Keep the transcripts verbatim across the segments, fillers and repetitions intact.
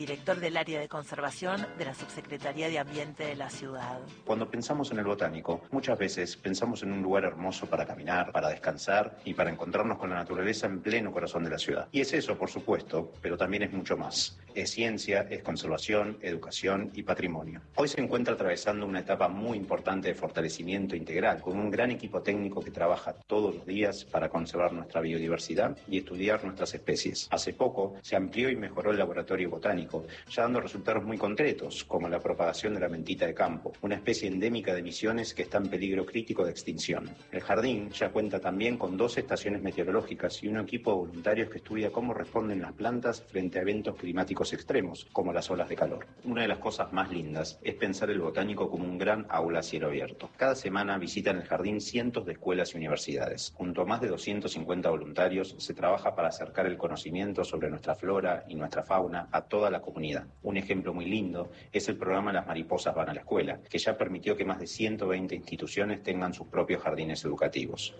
Director del área de conservación de la Subsecretaría de Ambiente de la ciudad. Cuando pensamos en el botánico, muchas veces pensamos en un lugar hermoso para caminar, para descansar y para encontrarnos con la naturaleza en pleno corazón de la ciudad. Y es eso, por supuesto, pero también es mucho más. Es ciencia, es conservación, educación y patrimonio. Hoy se encuentra atravesando una etapa muy importante de fortalecimiento integral, con un gran equipo técnico que trabaja todos los días para conservar nuestra biodiversidad y estudiar nuestras especies. Hace poco se amplió y mejoró el laboratorio botánico, ya dando resultados muy concretos, como la propagación de la mentita de campo, una especie endémica de Misiones que está en peligro crítico de extinción. El jardín ya cuenta también con dos estaciones meteorológicas y un equipo de voluntarios que estudia cómo responden las plantas frente a eventos climáticos extremos, como las olas de calor. Una de las cosas más lindas es pensar el botánico como un gran aula a cielo abierto. Cada semana visitan el jardín cientos de escuelas y universidades. Junto a más de doscientos cincuenta voluntarios, se trabaja para acercar el conocimiento sobre nuestra flora y nuestra fauna a toda la comunidad. Un ejemplo muy lindo es el programa Las Mariposas Van a la Escuela, que ya permitió que más de ciento veinte instituciones tengan sus propios jardines educativos.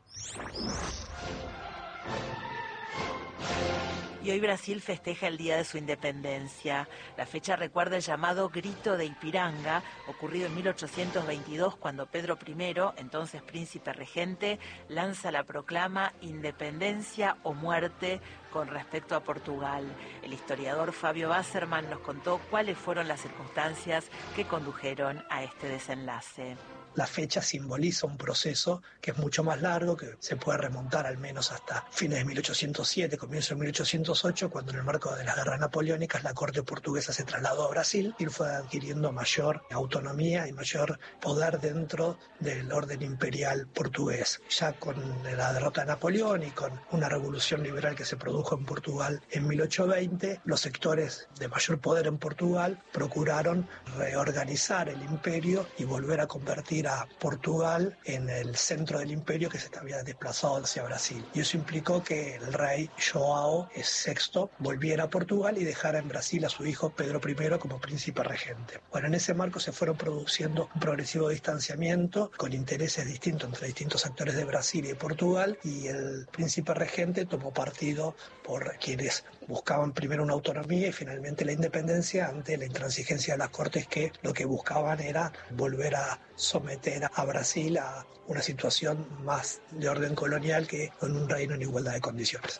Y hoy Brasil festeja el Día de su Independencia. La fecha recuerda el llamado Grito de Ipiranga, ocurrido en mil ochocientos veintidós, cuando Pedro primero, entonces príncipe regente, lanza la proclama Independencia o muerte con respecto a Portugal. El historiador Fabio Wasserman nos contó cuáles fueron las circunstancias que condujeron a este desenlace. La fecha simboliza un proceso que es mucho más largo, que se puede remontar al menos hasta fines de mil ochocientos siete, comienzo de mil ochocientos ocho, cuando en el marco de las guerras napoleónicas la corte portuguesa se trasladó a Brasil y fue adquiriendo mayor autonomía y mayor poder dentro del orden imperial portugués. Ya con la derrota de Napoleón y con una revolución liberal que se produjo en Portugal en mil ochocientos veinte, los sectores de mayor poder en Portugal procuraron reorganizar el imperio y volver a convertir a Portugal en el centro del imperio que se había desplazado hacia Brasil. Y eso implicó que el rey João sexto volviera a Portugal y dejara en Brasil a su hijo Pedro primero como príncipe regente. Bueno, en ese marco se fueron produciendo un progresivo distanciamiento con intereses distintos entre distintos actores de Brasil y de Portugal, y el príncipe regente tomó partido por quienes buscaban primero una autonomía y finalmente la independencia ante la intransigencia de las cortes, que lo que buscaban era volver a someter a Brasil a una situación más de orden colonial que en un reino en igualdad de condiciones.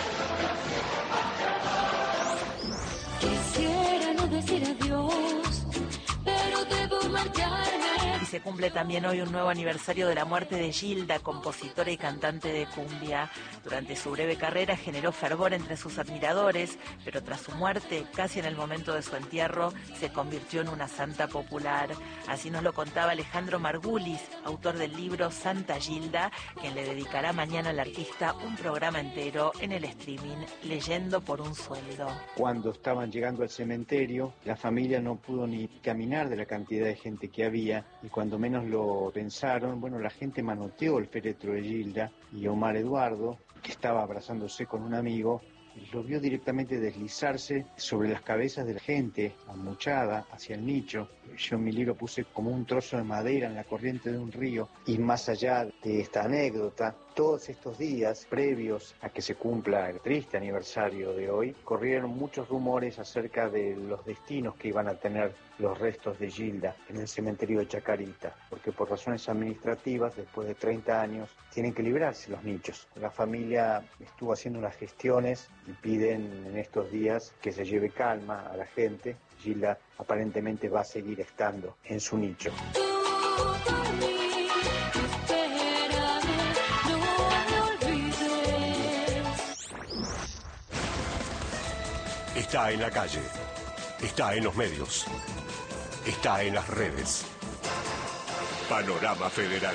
Quisiera no decir adiós, pero debo marcharme. Y se cumple también hoy un nuevo aniversario de la muerte de Gilda, compositora y cantante de cumbia. Durante su breve carrera generó fervor entre sus admiradores, pero tras su muerte, casi en el momento de su entierro, se convirtió en una santa popular. Así nos lo contaba Alejandro Margulis, autor del libro Santa Gilda, quien le dedicará mañana al artista un programa entero en el streaming, Leyendo por un sueldo. Cuando estaban llegando al cementerio, la familia no pudo ni caminar de la cantidad de gente que había, y cuando menos lo pensaron, bueno, la gente manoteó el féretro de Gilda, y Omar Eduardo, que estaba abrazándose con un amigo, lo vio directamente deslizarse sobre las cabezas de la gente, amuchada hacia el nicho. Yo en mi libro puse como un trozo de madera en la corriente de un río. Y más allá de esta anécdota, todos estos días previos a que se cumpla el triste aniversario de hoy, corrieron muchos rumores acerca de los destinos que iban a tener los restos de Gilda en el cementerio de Chacarita, porque por razones administrativas, después de treinta años, tienen que librarse los nichos. La familia estuvo haciendo unas gestiones y piden en estos días que se lleve calma a la gente. Gilda aparentemente va a seguir estando en su nicho. Está en la calle, está en los medios, está en las redes. Panorama Federal.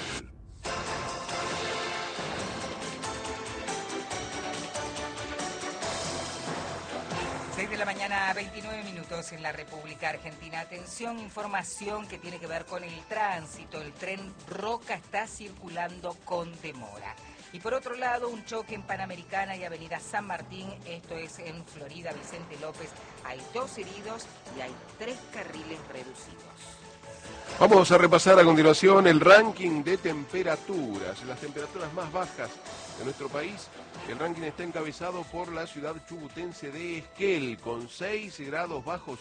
seis de la mañana, veintinueve minutos en la República Argentina. Atención, información que tiene que ver con el tránsito. El tren Roca está circulando con demora. Y por otro lado, un choque en Panamericana y Avenida San Martín, esto es en Florida Vicente López. Hay dos heridos y hay tres carriles reducidos. Vamos a repasar a continuación el ranking de temperaturas. Las temperaturas más bajas de nuestro país. El ranking está encabezado por la ciudad chubutense de Esquel, con seis grados bajo